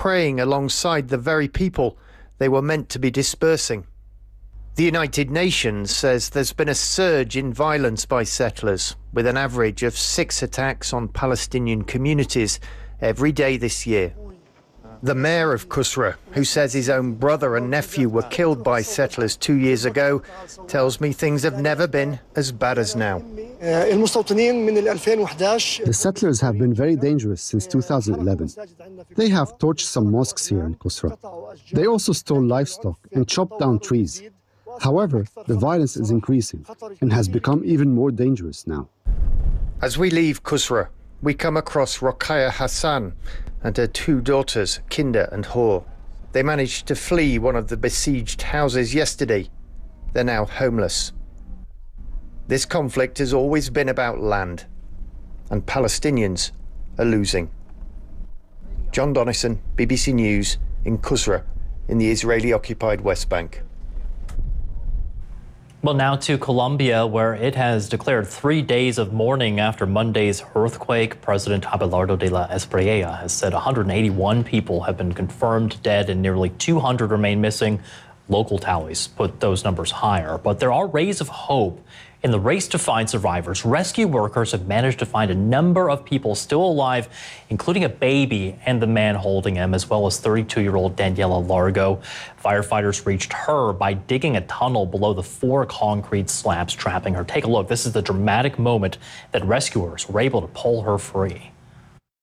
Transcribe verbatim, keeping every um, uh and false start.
praying alongside the very people they were meant to be dispersing. The United Nations says there's been a surge in violence by settlers, with an average of six attacks on Palestinian communities every day this year. The mayor of Kusra, who says his own brother and nephew were killed by settlers two years ago, tells me things have never been as bad as now. The settlers have been very dangerous since two thousand eleven. They have torched some mosques here in Kusra. They also stole livestock and chopped down trees. However, the violence is increasing and has become even more dangerous now. As we leave Kusra, we come across Rokhaya Hassan and her two daughters, Kinder and Hor. They managed to flee one of the besieged houses yesterday. They're now homeless. This conflict has always been about land, and Palestinians are losing. John Donnison, B B C News, in Kusra, in the Israeli-occupied West Bank. Well, now to Colombia, where it has declared three days of mourning after Monday's earthquake. President Abelardo de la Espriella has said one hundred eighty-one people have been confirmed dead and nearly two hundred remain missing. Local tallies put those numbers higher, but there are rays of hope. In the race to find survivors, rescue workers have managed to find a number of people still alive, including a baby and the man holding him, as well as thirty-two-year-old Daniela Largo. Firefighters reached her by digging a tunnel below the four concrete slabs trapping her. Take a look. This is the dramatic moment that rescuers were able to pull her free.